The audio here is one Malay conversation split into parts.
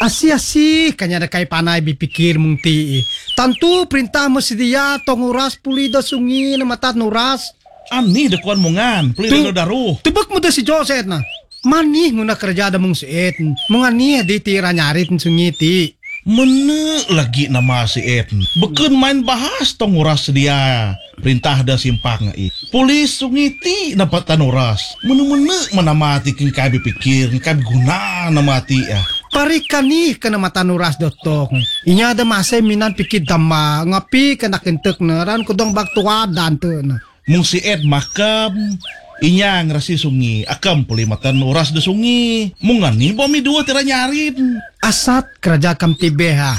Asi-asi kanya da kay panay bipikir mong ti. Tantu perintah mo si dia tong uras puli da sungi na matat nuras. Ani dakuan mo ngan, puli Tu- da daru. Tubak mo da si Joseph na. Manih nguna kerja da mong siet. Mga ni di tira nyarit sungi ti. Mana lagi nama si Ed. Beken main bahas tong uras dia. Perintah da simpak nga Polis sungiti dapat tanuras. Mana-mana manamati king kabi pikir, king kabi guna namati Parikan ni kana mata nuras dotok. Inya da masay minan pikir dama. Ngapi kana kentek na ran kudong baktuwa dante na. Mung si Ed makam inya ngrasi sungi. Akam puli mata nuras da sungi. Mungan ni bomi dua tira nyarin. Asat kerja kam tibeha.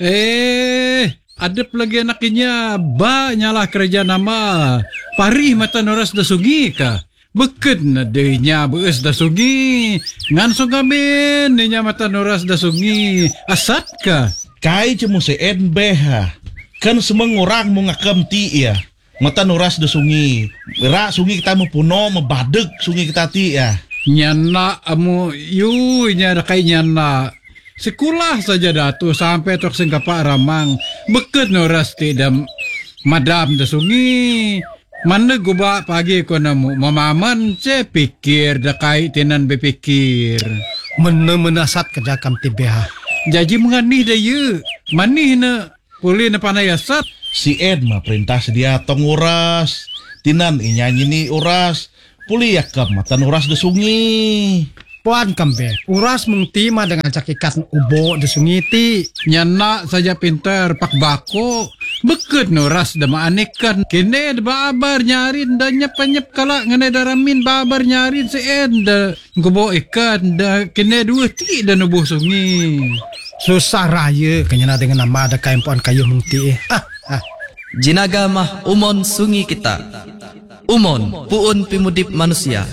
Adep lagi anaknya ba nyala kerja nama. Parih mata noras da sungi ka. Beket na dehnya beus da sungi. Ngan sunggamin ninya mata noras da sungi. Asat ka. Kai cemu si Ed beha. Kan semang orang mo ngakam ti mata nuras da sungi. Bera sungi kita mo puno, mabadeg sungi kita ti Nyana amu yu nyana kay nyana. Sekulah saja datu sampai tok sing kapak ramang. Beket noras ti dam madam da sungi. Mana guba pagi ko namu mamaman ce pikir da kay tinan bepikir. Menasat kerja kam tibeha. Jaji menganih da yu. Manih na puli na panayasat. Si Ed mah perintah sedia tong uras. Tinan inyanyi ni uras. Puli yakam matan uras da sungi. Puan kambe, uras mengtima dengan cakikat ubo de sungiti. Nyana saja pintar pak bako. Beket noras da maanikan. Kene da babar nyarin da nyep-nyep kala ngane daramin babar nyarin si Ed da gubo ikan da kene dua ti da nubuh sungi. Susah raya kenyana dengan nama ada kain puan kayu mengti. Jinaga mah umon sungi kita. Umon puun pimudip manusia.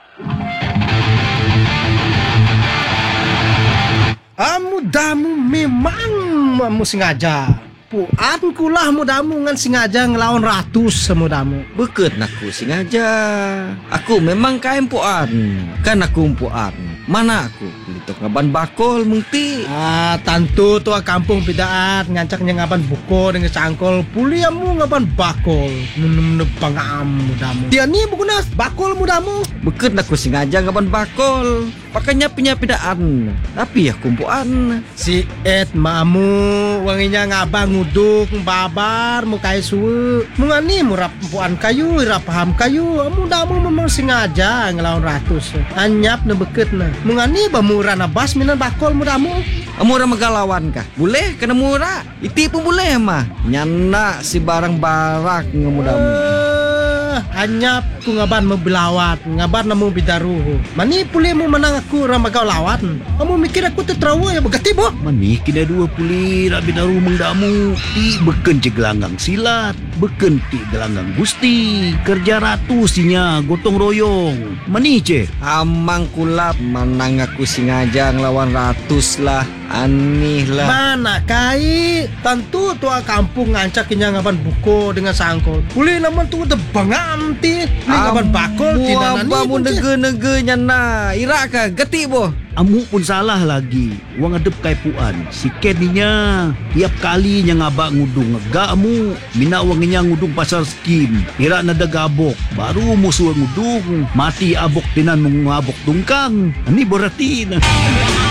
Mudamu memang mu sengaja. Puan kulah mudamu ngan sengaja ngelawan ratus semudamu. Beket naku sengaja. Aku memang kain puan. Kan aku puan. Mana aku? Litok ngaban bakol mungti. Tantu tua kampung pidaat ngancaknya ngaban buko dengan cangkol puliamu ngaban bakol. Pangam mudamu. Dia ni bukuna bakol mudamu. Beket naku sengaja ngaban bakol. Pakanya punya pidaan. Tapi aku puan. Si Ed mamu wanginya ngabang nguduk babar mukai suwe. Mungani murap puan kayu, irap paham kayu. Mudamu memang sengaja ngelawan ratus. Anyap na beket na. Mungani bamura na bas minan bakol mudamu. Murah megalawan kah? Boleh kena murah. Iti pun boleh mah. Nyana si barang barak ngemudamu. Anyap ku ngaban membelawat, ngaban namu bidaruhu. Mani puli mu menang aku ramagau lawat. Kamu mikir aku tertrawa ya begati boh. Mani kina dua puli rabi daru mengdamu. Ti beken je gelanggang silat, beken ti gelanggang gusti. Kerja ratu sinya gotong royong. Mani ce? Amang kulap menang aku sengaja ngelawan ratus lah. Anih lah. Mana kai? Tentu tua kampung ngancak kinya ngaban buko dengan sangkol. Puli naman tu bangam ti. Ni ngaban bakol ti nanani. Amu nege-nege nyana. Irak ka geti boh. Amu pun salah lagi. Wang adep kai puan. Si Keninya tiap kali nya ngabak ngudung ngegak mu. Mina wanginya ngudung pasar skim. Irak nada gabok. Baru musuh ngudung. Mati abok tinan mengabok tungkang. Ini berarti na.